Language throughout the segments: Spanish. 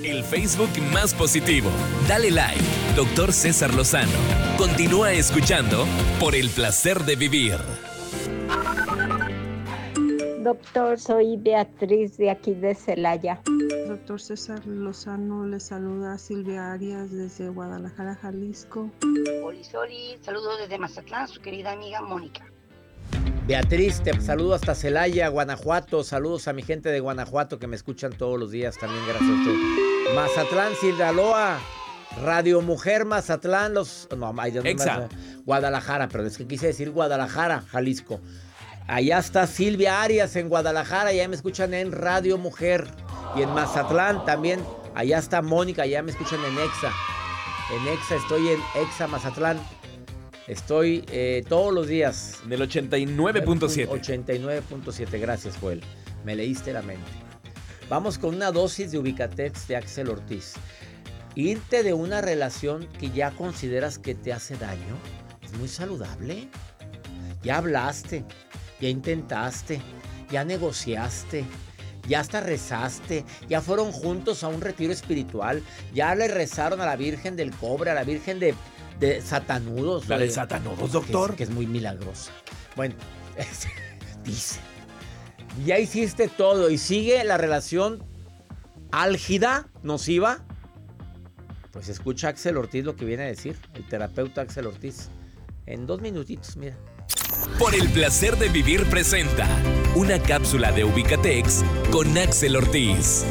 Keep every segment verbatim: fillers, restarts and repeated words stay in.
el Facebook más positivo. Dale like, doctor César Lozano. Continúa escuchando Por el placer de vivir. Doctor, soy Beatriz de aquí de Celaya. Doctor César Lozano, le saluda Silvia Arias desde Guadalajara, Jalisco. Oli, Oli, saludos desde Mazatlán, su querida amiga Mónica. Beatriz, te saludo hasta Celaya, Guanajuato. Saludos a mi gente de Guanajuato que me escuchan todos los días también, gracias a usted. Mazatlán, Sinaloa, Radio Mujer, Mazatlán, los... No, Exa. Guadalajara, pero es que quise decir Guadalajara, Jalisco. Allá está Silvia Arias en Guadalajara, ya me escuchan en Radio Mujer. Y en Mazatlán también, allá está Mónica, ya me escuchan en Exa. En Exa, estoy en Exa Mazatlán. Estoy eh, todos los días. Del ochenta y nueve punto siete. ochenta y nueve punto siete, gracias Joel. Me leíste la mente. Vamos con una dosis de Ubicatex de Axel Ortiz. Irte de una relación que ya consideras que te hace daño es muy saludable. Ya hablaste, ya intentaste, ya negociaste, ya hasta rezaste, ya fueron juntos a un retiro espiritual, ya le rezaron a la Virgen del Cobre, a la Virgen de, de Satanudos. ¿La de de Satanudos, doctor? Que es, que es muy milagrosa. Bueno, dice, ya hiciste todo y sigue la relación álgida, nociva. Pues escucha a Axel Ortiz lo que viene a decir, el terapeuta Axel Ortiz. En dos minutitos, mira. Por el placer de vivir presenta una cápsula de Ubicatex con Axel Ortiz.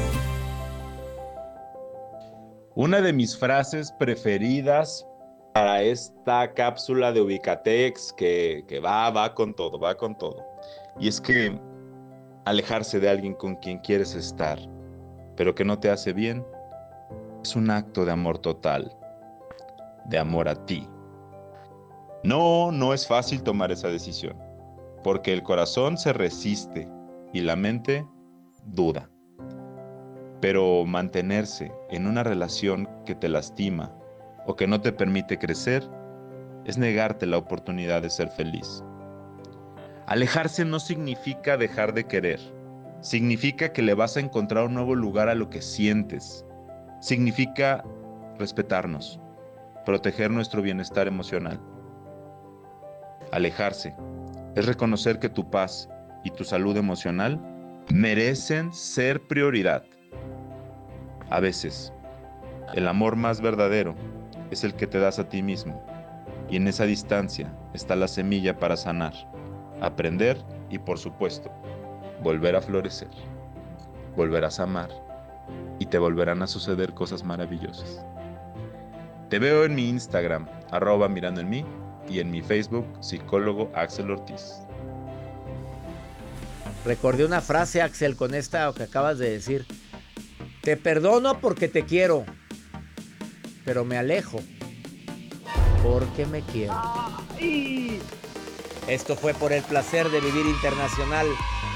Una de mis frases preferidas para esta cápsula de Ubicatex que, que va, va con todo, va con todo. Y es que alejarse de alguien con quien quieres estar, pero que no te hace bien, es un acto de amor total, de amor a ti. No, no es fácil tomar esa decisión, porque el corazón se resiste y la mente duda. Pero mantenerse en una relación que te lastima o que no te permite crecer es negarte la oportunidad de ser feliz. Alejarse no significa dejar de querer, significa que le vas a encontrar un nuevo lugar a lo que sientes. Significa respetarnos, proteger nuestro bienestar emocional. Alejarse es reconocer que tu paz y tu salud emocional merecen ser prioridad. A veces, el amor más verdadero es el que te das a ti mismo, y en esa distancia está la semilla para sanar, aprender y, por supuesto, volver a florecer. Volverás a amar y te volverán a suceder cosas maravillosas. Te veo en mi Instagram, arroba mirando en mí, y en mi Facebook, psicólogo Axel Ortiz. Recordé una frase, Axel, con esta que acabas de decir. Te perdono porque te quiero, pero me alejo porque me quiero. Esto fue Por el placer de vivir internacional.